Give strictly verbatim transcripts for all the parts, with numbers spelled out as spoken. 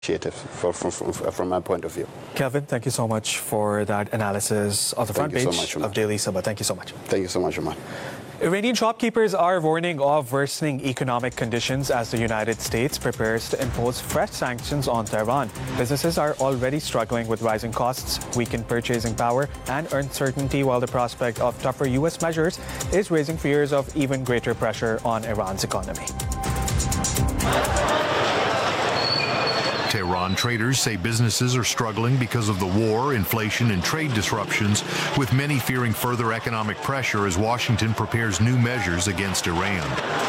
initiative for, from, from, from my point of view. Kelvin, thank you so much for that analysis of the front Thank you page so much, of Daily Sabah. Thank you so much. Thank you so much, Umar. Iranian shopkeepers are warning of worsening economic conditions as the United States prepares to impose fresh sanctions on Tehran. Businesses are already struggling with rising costs, weakened purchasing power, and uncertainty, while the prospect of tougher U S measures is raising fears of even greater pressure on Iran's economy. Tehran traders say businesses are struggling because of the war, inflation, and trade disruptions, with many fearing further economic pressure as Washington prepares new measures against Iran.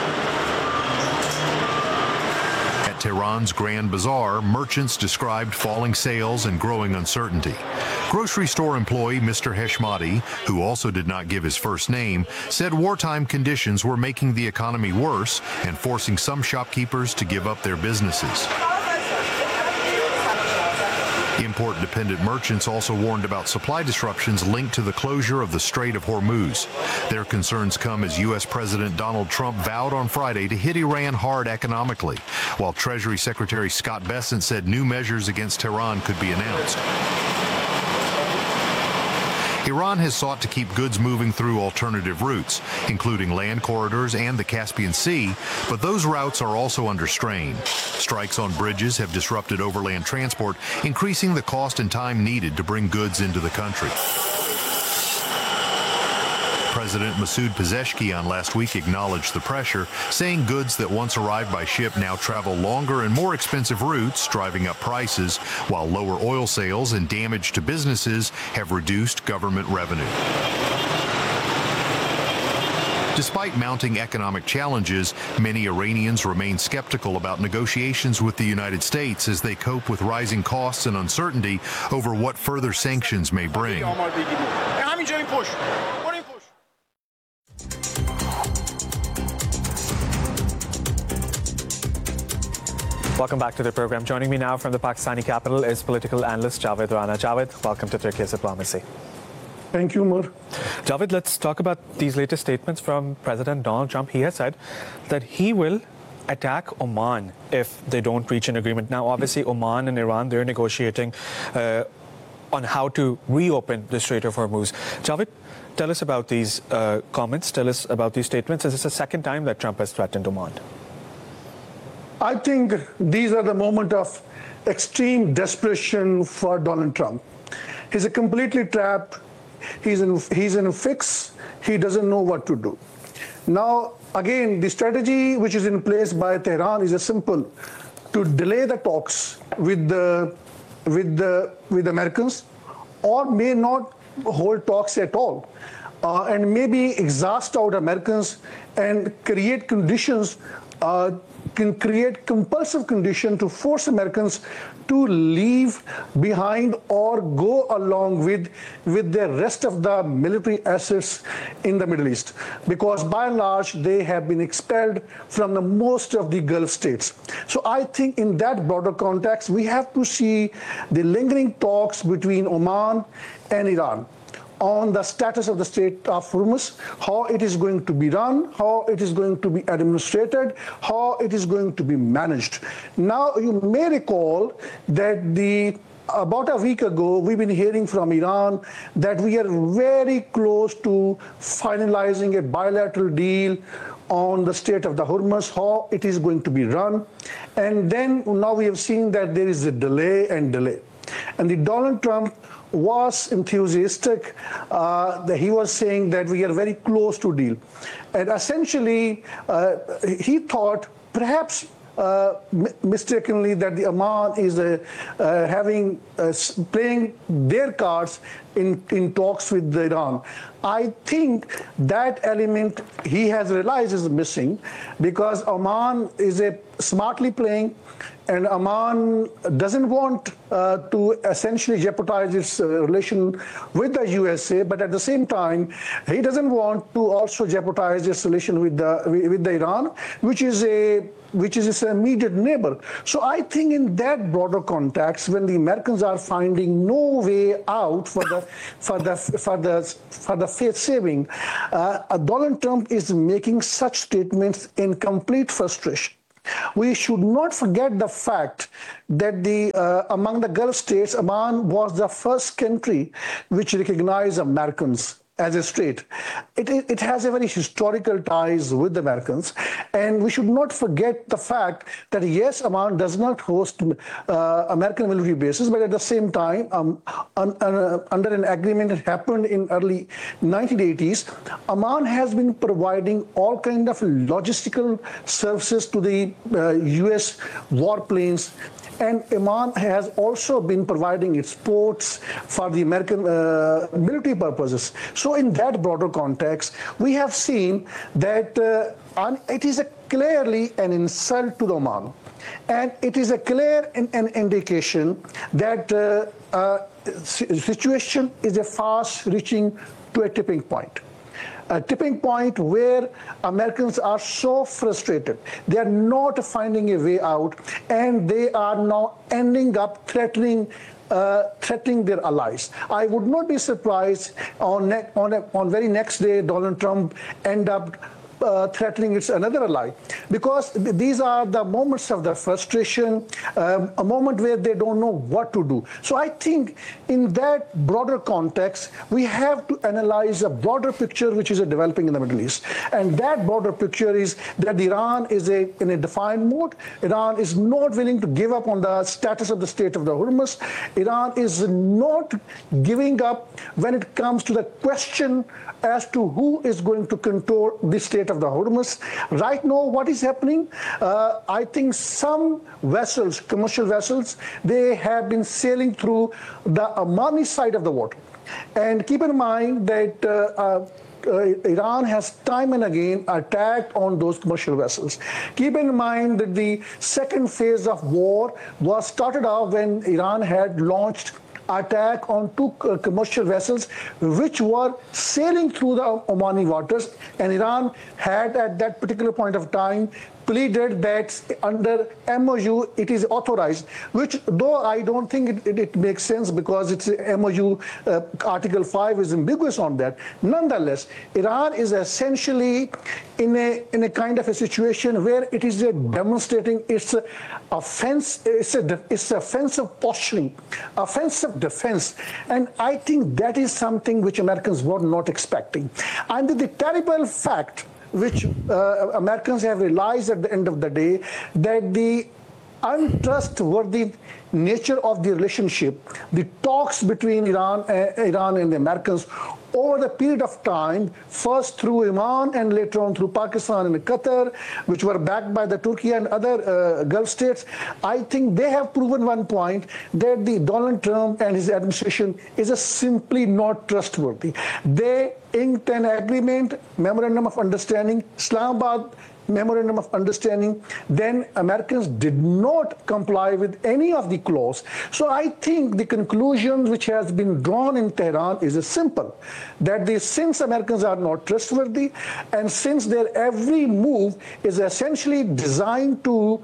At Tehran's Grand Bazaar, merchants described falling sales and growing uncertainty. Grocery store employee Mister Heshmati, who also did not give his first name, said wartime conditions were making the economy worse and forcing some shopkeepers to give up their businesses. Import-dependent merchants also warned about supply disruptions linked to the closure of the Strait of Hormuz. Their concerns come as U S President Donald Trump vowed on Friday to hit Iran hard economically, while Treasury Secretary Scott Bessent said new measures against Tehran could be announced. Iran has sought to keep goods moving through alternative routes, including land corridors and the Caspian Sea, but those routes are also under strain. Strikes on bridges have disrupted overland transport, increasing the cost and time needed to bring goods into the country. President Masoud Pezeshkian last week acknowledged the pressure, saying goods that once arrived by ship now travel longer and more expensive routes, driving up prices, while lower oil sales and damage to businesses have reduced government revenue. Despite mounting economic challenges, many Iranians remain skeptical about negotiations with the United States as they cope with rising costs and uncertainty over what further sanctions may bring. Welcome back to the program. Joining me now from the Pakistani capital is political analyst Javed Rana. Javed, welcome to Turkish Diplomacy. Thank you, Umar. Javed, let's talk about these latest statements from President Donald Trump. He has said that he will attack Oman if they don't reach an agreement. Now, obviously, Oman and Iran, they're negotiating uh, on how to reopen the Strait of Hormuz. Javed, tell us about these uh, comments. Tell us about these statements. Is this the second time that Trump has threatened Oman? I think these are the moment of extreme desperation for Donald Trump. He's a completely trapped. He's in, he's in a fix. He doesn't know what to do. Now, again, the strategy which is in place by Tehran is a simple, to delay the talks with the, with the, with the Americans, or may not hold talks at all, uh, and maybe exhaust out Americans and create conditions uh, can create compulsive condition to force Americans to leave behind or go along with, with the rest of the military assets in the Middle East. Because by and large, they have been expelled from the most of the Gulf states. So I think in that broader context, we have to see the lingering talks between Oman and Iran on the status of the Strait of Hormuz, how it is going to be run, how it is going to be administrated, how it is going to be managed. Now, you may recall that the about a week ago, we've been hearing from Iran that we are very close to finalizing a bilateral deal on the Strait of the Hormuz, how it is going to be run. And then now we have seen that there is a delay and delay. And the Donald Trump was enthusiastic. Uh, that he was saying that we are very close to deal. And essentially, uh, he thought perhaps uh, mistakenly that the Oman is uh, uh, having uh, playing their cards in, in talks with Iran. I think that element he has realized is missing, because Oman is a smartly playing, and Oman doesn't want uh, to essentially jeopardize its uh, relation with the U S A, but at the same time, he doesn't want to also jeopardize its relation with the with the Iran, which is a which is its immediate neighbor. So I think in that broader context, when the Americans are finding no way out for the for the for the for the faith saving, uh, Donald Trump is making such statements in complete frustration. We should not forget the fact that the uh, among the Gulf states, Oman was the first country which recognized Americans as a state. It, it, it has a very historical ties with the Americans, and we should not forget the fact that yes, Oman does not host uh, American military bases, but at the same time, um, un, un, under an agreement that happened in early nineteen eighties, Oman has been providing all kind of logistical services to the uh, U S warplanes. And Oman has also been providing its ports for the American uh, military purposes. So in that broader context, we have seen that uh, it is a clearly an insult to Oman. And it is a clear in, an indication that uh, uh, situation is a fast reaching to a tipping point. A tipping point where Americans are so frustrated. They are not finding a way out, and they are now ending up threatening uh, threatening their allies. I would not be surprised on, ne on, a, on very next day Donald Trump end up Uh, threatening its another ally, because th these are the moments of the frustration, um, a moment where they don't know what to do. So I think in that broader context, we have to analyze a broader picture which is developing in the Middle East. And that broader picture is that Iran is a, in a defiant mode. Iran is not willing to give up on the status of the State of the Hormuz. Iran is not giving up when it comes to the question as to who is going to control the State of the Hormuz. Right now, what is happening? Uh, I think some vessels, commercial vessels, they have been sailing through the Omani side of the water. And keep in mind that uh, uh, uh, Iran has time and again attacked on those commercial vessels. Keep in mind that the second phase of war was started off when Iran had launched attack on two uh, commercial vessels which were sailing through the Omani waters, and Iran had at that particular point of time pleaded that under M O U it is authorized, which though I don't think it, it, it makes sense because it's M O U uh, Article five is ambiguous on that. Nonetheless, Iran is essentially in a in a kind of a situation where it is a demonstrating its offense, it's a it's offensive posturing, offensive defense, and I think that is something which Americans were not expecting. And the terrible fact which uh, Americans have realized at the end of the day, that the untrustworthy nature of the relationship, the talks between Iran, uh, Iran and the Americans over the period of time, first through Oman and later on through Pakistan and Qatar, which were backed by the Turkey and other uh, Gulf states, I think they have proven one point, that the Donald Trump and his administration is a simply not trustworthy. They inked an agreement, memorandum of understanding, Islamabad memorandum of understanding, then Americans did not comply with any of the clause. So I think the conclusion which has been drawn in Tehran is simple, that the, since Americans are not trustworthy, and since their every move is essentially designed to uh,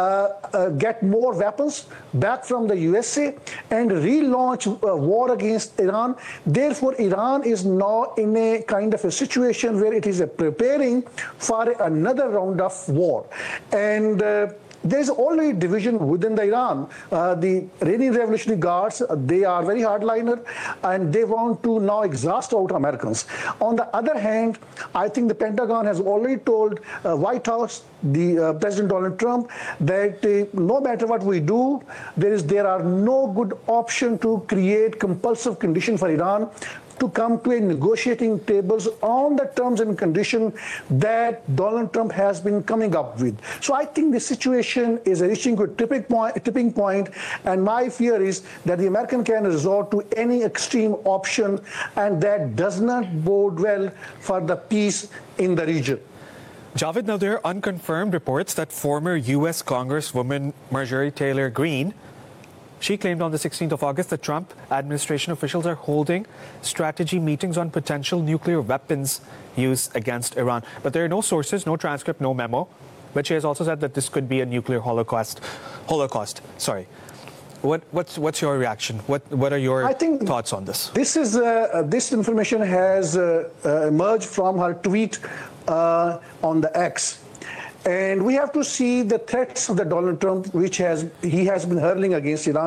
uh, get more weapons back from the U S A and relaunch a war against Iran, therefore Iran is now in a kind of a situation where it is uh, preparing for another round of war. And uh, there's already division within the Iran. Uh, the Iranian Revolutionary Guards, uh, they are very hardliner, and they want to now exhaust out Americans. On the other hand, I think the Pentagon has already told uh, White House, the uh, President Donald Trump, that uh, no matter what we do, there is there are no good option to create compulsive condition for Iran to come to a negotiating tables on the terms and conditions that Donald Trump has been coming up with. So I think the situation is reaching to a tipping point, tipping point, and my fear is that the American can resort to any extreme option, and that does not bode well for the peace in the region. Javed, now there are unconfirmed reports that former U S Congresswoman Marjorie Taylor Greene, she claimed on the sixteenth of August that Trump administration officials are holding strategy meetings on potential nuclear weapons use against Iran. But there are no sources, no transcript, no memo. But she has also said that this could be a nuclear holocaust. Holocaust, sorry. What, what's, what's your reaction? What, what are your I think thoughts on this? This is uh, this information has uh, uh, emerged from her tweet uh, on the X. And we have to see the threats of the Donald Trump, which has he has been hurling against Iran.